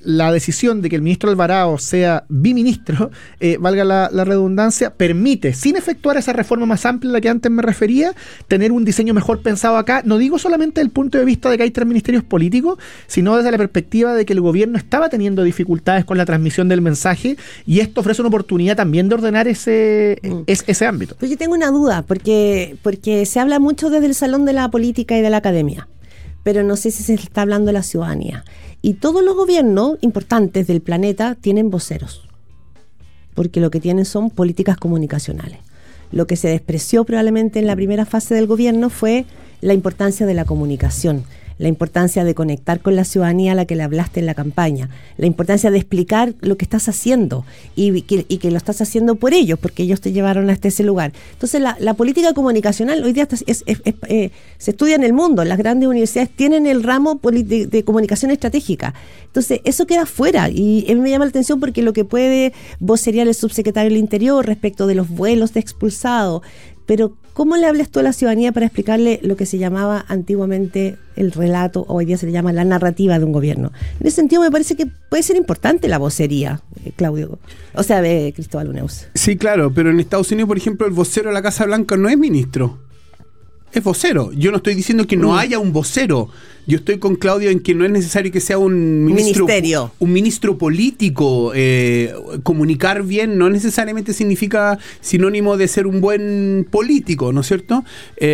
la decisión de que el ministro Alvarado sea biministro, valga la redundancia, permite, sin efectuar esa reforma más amplia a la que antes me refería, tener un diseño mejor pensado acá. No digo solamente desde el punto de vista de que hay 3 ministerios políticos, sino desde la perspectiva de que el gobierno estaba teniendo dificultades con la transmisión del mensaje, y esto ofrece una oportunidad también de ordenar ese ámbito. Pero yo tengo una duda, porque se habla mucho desde el salón de la política y de la academia, pero no sé si se está hablando de la ciudadanía. Y todos los gobiernos importantes del planeta tienen voceros, porque lo que tienen son políticas comunicacionales. Lo que se despreció probablemente en la primera fase del gobierno fue la importancia de la comunicación, la importancia de conectar con la ciudadanía a la que le hablaste en la campaña, la importancia de explicar lo que estás haciendo y que lo estás haciendo por ellos, porque ellos te llevaron hasta ese lugar. Entonces la política comunicacional hoy día se estudia en el mundo. Las grandes universidades tienen el ramo de comunicación estratégica. Entonces eso queda fuera, y a mí me llama la atención porque lo que puede vocerear el subsecretario del Interior respecto de los vuelos de expulsados, pero ¿cómo le hablas tú a la ciudadanía para explicarle lo que se llamaba antiguamente el relato, hoy día se le llama la narrativa de un gobierno? En ese sentido me parece que puede ser importante la vocería, Claudio, o sea, de Cristóbal Uneus. Sí, claro, pero en Estados Unidos, por ejemplo, el vocero de la Casa Blanca no es ministro, es vocero. Yo no estoy diciendo que no haya un vocero. Yo estoy con Claudio en que no es necesario que sea un ministro político. Comunicar bien no necesariamente significa sinónimo de ser un buen político, ¿no es cierto?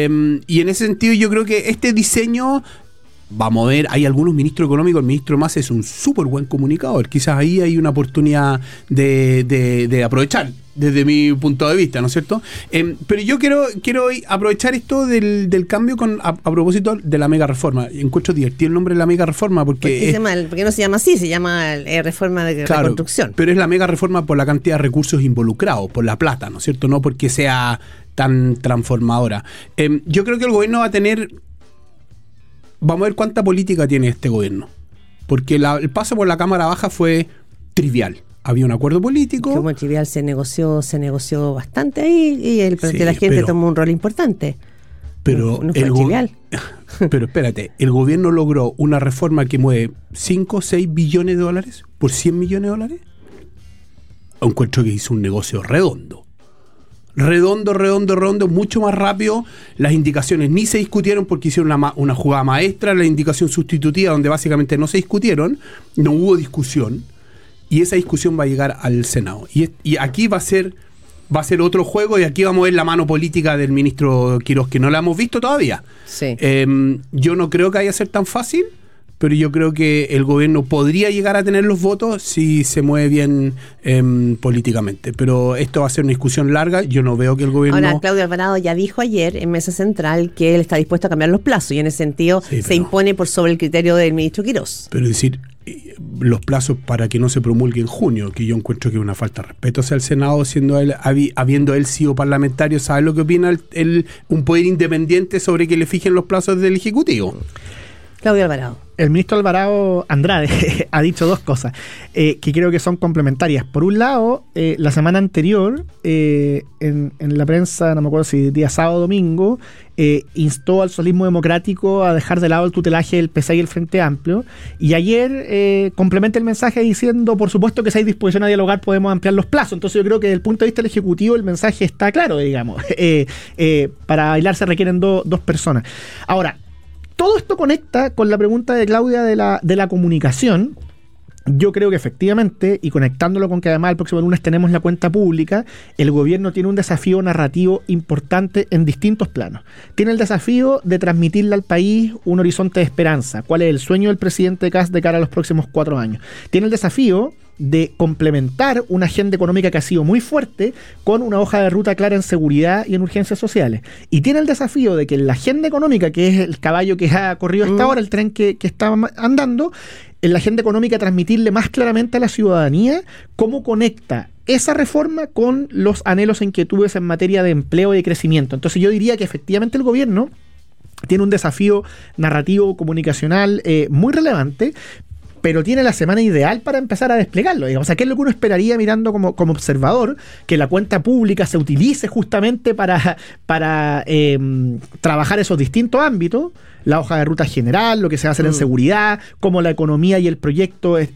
Y en ese sentido yo creo que este diseño, vamos a ver, hay algunos ministros económicos, el ministro Massa es un súper buen comunicador, quizás ahí hay una oportunidad de aprovechar desde mi punto de vista, ¿no es cierto? Pero yo quiero aprovechar esto del cambio a propósito de la mega reforma. Encuentro divertido el nombre de la mega reforma porque ¿por qué no se llama así? Se llama reforma de reconstrucción. Pero es la mega reforma por la cantidad de recursos involucrados, por la plata, ¿no es cierto? No porque sea tan transformadora. Yo creo que el gobierno va a tener... Vamos a ver cuánta política tiene este gobierno. Porque el paso por la Cámara Baja fue trivial. Había un acuerdo político. Como trivial se negoció bastante ahí, y la gente tomó un rol importante. Pero no fue trivial. Pero espérate, el gobierno logró una reforma que mueve 5 o 6 billones de dólares por 100 millones de dólares. Encuentro que hizo un negocio redondo, mucho más rápido. Las indicaciones ni se discutieron porque hicieron una jugada maestra, la indicación sustitutiva, donde básicamente no se discutieron, no hubo discusión, y esa discusión va a llegar al Senado. Y aquí va a ser otro juego, y aquí vamos a ver la mano política del ministro Quirós, que no la hemos visto todavía. Sí. Yo no creo que vaya a ser tan fácil, pero yo creo que el gobierno podría llegar a tener los votos si se mueve bien políticamente. Pero esto va a ser una discusión larga. Yo no veo que el gobierno... Ahora, Claudio Alvarado ya dijo ayer en Mesa Central que él está dispuesto a cambiar los plazos, y en ese sentido se impone por sobre el criterio del ministro Quirós. Pero es decir, los plazos para que no se promulgue en junio, que yo encuentro que es una falta de respeto hacia el Senado, habiendo él sido parlamentario. ¿Sabe lo que opina un poder independiente sobre que le fijen los plazos del Ejecutivo? Claudio Alvarado. El ministro Alvarado Andrade ha dicho 2 cosas que creo que son complementarias. Por un lado, la semana anterior, en la prensa, no me acuerdo si día sábado o domingo, instó al socialismo democrático a dejar de lado el tutelaje del PSA y el Frente Amplio. Y ayer complementa el mensaje diciendo, por supuesto que si hay disposición a dialogar podemos ampliar los plazos. Entonces yo creo que desde el punto de vista del Ejecutivo el mensaje está claro, digamos. Para bailar se requieren dos personas. Ahora, todo esto conecta con la pregunta de Claudia de la comunicación. Yo creo que efectivamente, y conectándolo con que además el próximo lunes tenemos la cuenta pública, el gobierno tiene un desafío narrativo importante en distintos planos. Tiene el desafío de transmitirle al país un horizonte de esperanza. ¿Cuál es el sueño del presidente Kast de cara a los próximos 4 años? Tiene el desafío de complementar una agenda económica que ha sido muy fuerte con una hoja de ruta clara en seguridad y en urgencias sociales. Y tiene el desafío de que en la agenda económica, que es el caballo que ha corrido hasta ahora, el tren que está andando, en la agenda económica transmitirle más claramente a la ciudadanía cómo conecta esa reforma con los anhelos e inquietudes en materia de empleo y de crecimiento. Entonces yo diría que efectivamente el gobierno tiene un desafío narrativo comunicacional muy relevante, pero tiene la semana ideal para empezar a desplegarlo, digamos. O sea, ¿qué es lo que uno esperaría mirando como observador? Que la cuenta pública se utilice justamente para trabajar esos distintos ámbitos, la hoja de ruta general, lo que se va a hacer en seguridad, cómo la economía y el proyecto